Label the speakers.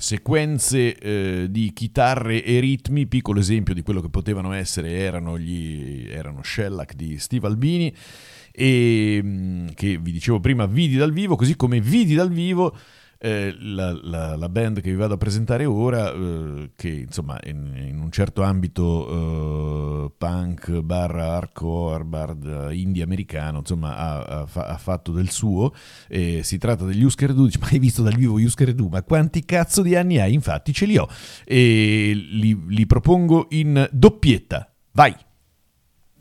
Speaker 1: sequenze di chitarre e ritmi. Piccolo esempio di quello che potevano essere erano Shellac di Steve Albini, e che vi dicevo prima vidi dal vivo, così come vidi dal vivo la band che vi vado a presentare ora, che insomma in un certo ambito punk barra hardcore barra indie americano, insomma ha fatto del suo. Si tratta degli Husker Du. Dici, ma hai visto dal vivo Husker Du? Ma quanti cazzo di anni hai? Infatti ce li ho, e li propongo in doppietta. Vai!